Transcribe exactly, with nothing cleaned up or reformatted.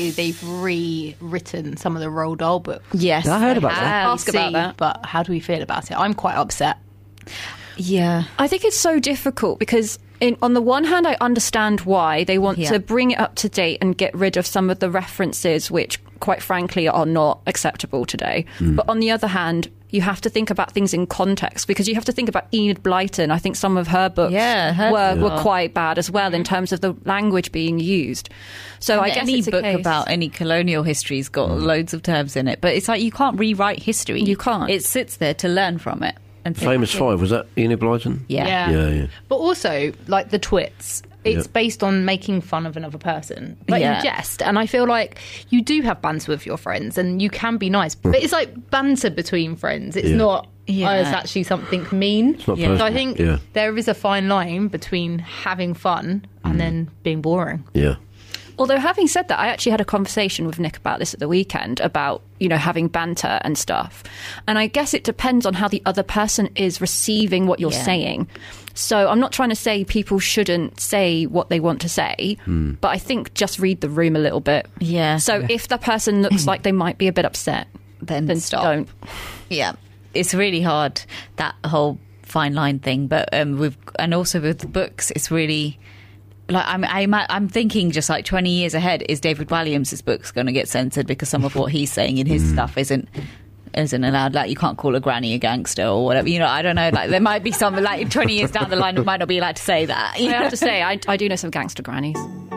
apparently they've rewritten some of the Roald Dahl books. Yes. I heard about How that. we Ask about see, that. But how do we feel about it? I'm quite upset. Yeah. I think it's so difficult because in, on the one hand, I understand why they want Yeah. to bring it up to date and get rid of some of the references which, quite frankly, are not acceptable today. Mm. But on the other hand, you have to think about things in context because you have to think about Enid Blyton. I think some of her books Yeah, her- were, Yeah. were quite bad as well in terms of the language being used. So I guess any it's a book case. about any colonial history's got loads of terms in it, but it's like you can't rewrite history. You can't. It sits there to learn from it. And think- Famous Five, was that Enid Blyton? Yeah. Yeah. Yeah, yeah. But also, like the twits, it's Yeah. based on making fun of another person, but Yeah. in jest. And I feel like you do have banter with your friends and you can be nice, but it's like banter between friends. It's Yeah. not, Yeah. oh, it's actually something mean. It's not Yeah. So personal. I think Yeah, there is a fine line between having fun and then being boring. yeah. Although having said that, I actually had a conversation with Nick about this at the weekend about, you know, having banter and stuff. And I guess it depends on how the other person is receiving what you're Yeah. saying. So I'm not trying to say people shouldn't say what they want to say, but I think just read the room a little bit. Yeah. So if the person looks like they might be a bit upset, Then then stop. don't. Yeah, it's really hard, that whole fine line thing. But um, with and also with the books, it's really like I'm I'm I'm thinking just like twenty years ahead. Is David Walliams' books going to get censored because some of what he's saying in his stuff isn't isn't allowed? Like you can't call a granny a gangster or whatever. You know, I don't know. Like there might be some like twenty years down the line, we might not be allowed to say that. I You know? have to say, I, I do know some gangster grannies.